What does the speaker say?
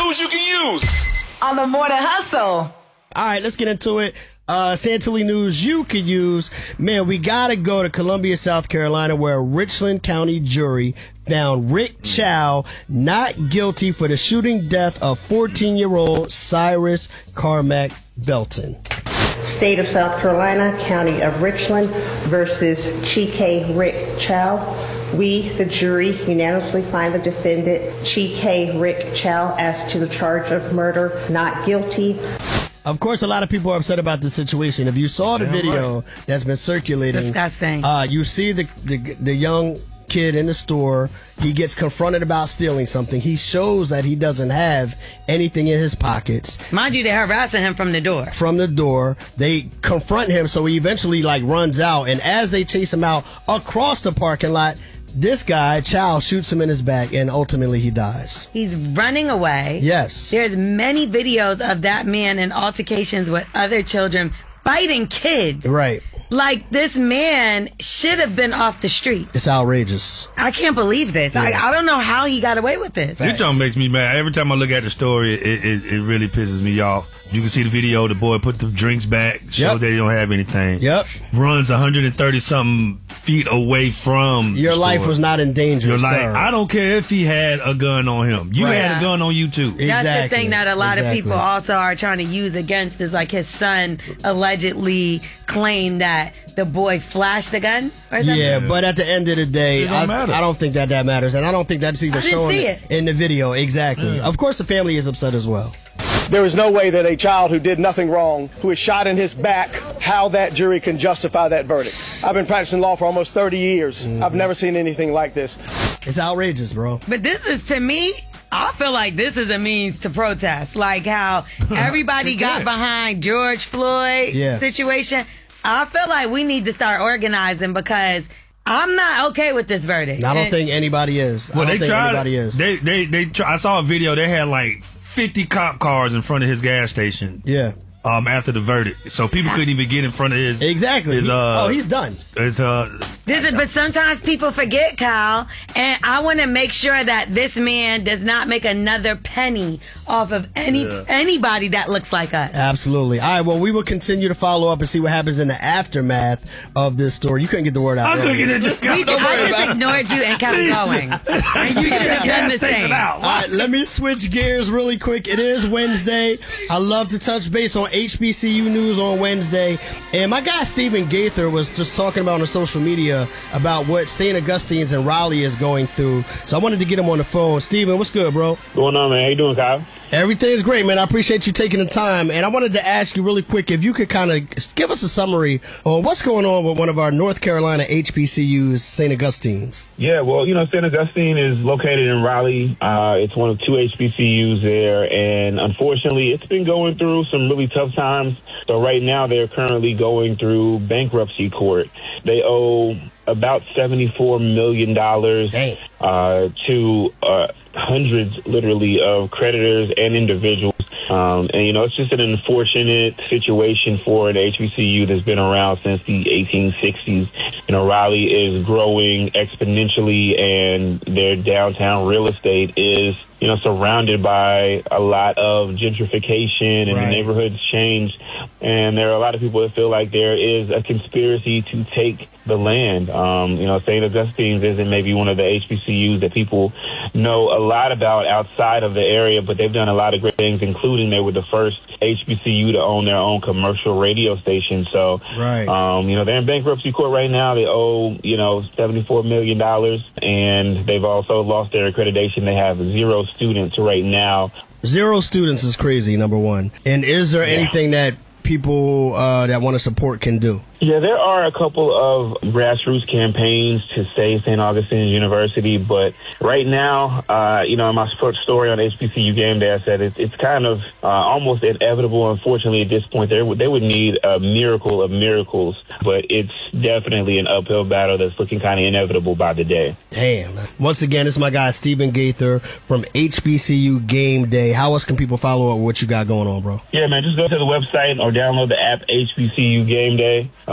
news you can use on the Morning Hustle. All right, let's get into it. Santilli news you could use. Man, we gotta go to Columbia, South Carolina, where a Richland County jury found Rick Chow not guilty for the shooting death of 14-year-old Cyrus Carmack Belton. State of South Carolina, County of Richland versus Chike Rick Chow. We, the jury, unanimously find the defendant, Chike Rick Chow, as to the charge of murder, not guilty. Of course, a lot of people are upset about this situation. If you saw the video that's been circulating, disgusting. You see the young kid in the store. He gets confronted about stealing something. He shows that he doesn't have anything in his pockets. Mind you, they're harassing him from the door. From the door. They confront him, so he eventually runs out. And as they chase him out across the parking lot, this guy, Chow, shoots him in his back, and ultimately he dies. He's running away. Yes. There's many videos of that man in altercations with other children fighting kids. Right. Like, this man should have been off the streets. It's outrageous. I can't believe this. Yeah. I don't know how he got away with this. This joint makes me mad. Every time I look at the story, it really pisses me off. You can see the video. The boy put the drinks back, show that he don't have anything. Yep. Runs 130-something feet away from your life was not in danger. Your life. Sir. I don't care if he had a gun on him. You had a gun on you too. That's the thing that a lot of people also are trying to use against is like his son allegedly claimed that the boy flashed the gun or something. Yeah, but at the end of the day, I matter. don't think that matters, and I don't think that's even shown in the video. Exactly. Yeah. Of course, the family is upset as well. There is no way that a child who did nothing wrong, who is shot in his back, how that jury can justify that verdict. I've been practicing law for almost 30 years. I've never seen anything like this. It's outrageous, bro. But this is, to me, I feel like this is a means to protest. Like how everybody got behind George Floyd situation. I feel like we need to start organizing because I'm not okay with this verdict. I don't think anybody is. Well, I don't think anybody is. I saw a video. They had like 50 cop cars in front of his gas station. Yeah. After the verdict, so people couldn't even get in front of his. Exactly. He's done. But sometimes people forget, Kyle, and I want to make sure that this man does not make another penny off of anybody that looks like us. Absolutely. All right. Well, we will continue to follow up and see what happens in the aftermath of this story. You couldn't get the word out. I couldn't get it. I just ignored you and kept going. And you should have done the same. All right. Let me switch gears really quick. It is Wednesday. I love to touch base on HBCU news on Wednesday, and my guy Stephen Gaither was just talking about on social media about what St. Augustine's and Raleigh is going through. So I wanted to get him on the phone. Stephen, what's good, bro? What's going on, man? How you doing, Kyle? Everything's great, man. I appreciate you taking the time. And I wanted to ask you really quick if you could kind of give us a summary on what's going on with one of our North Carolina HBCUs, St. Augustine's. Yeah, well, St. Augustine is located in Raleigh. It's one of two HBCUs there. And unfortunately, it's been going through some really tough times. So right now, they're currently going through bankruptcy court. They owe about $74 million to hundreds, literally, of creditors and individuals. And, it's just an unfortunate situation for an HBCU that's been around since the 1860s. Raleigh is growing exponentially, and their downtown real estate is, surrounded by a lot of gentrification, and the neighborhood's changed. And there are a lot of people that feel like there is a conspiracy to take the land. St. Augustine's isn't maybe one of the HBCUs that people know a lot about outside of the area, but they've done a lot of great things, including they were the first HBCU to own their own commercial radio station. So, they're in bankruptcy court right now. They owe, $74 million, and they've also lost their accreditation. They have 0 students right now. 0 students is crazy, number one. And is there anything that people that want to support can do? Yeah, there are a couple of grassroots campaigns to save St. Augustine's University, but right now, in my story on HBCU Game Day, I said it's kind of almost inevitable. Unfortunately, at this point, they would need a miracle of miracles, but it's definitely an uphill battle that's looking kind of inevitable by the day. Damn. Once again, it's my guy Stephen Gaither from HBCU Game Day. How else can people follow up with what you got going on, bro? Yeah, man, just go to the website or download the app HBCU Game Day.